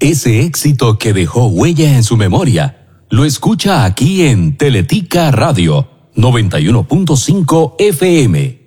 Ese éxito que dejó huella en su memoria, lo escucha aquí en Teletica Radio 91.5 FM.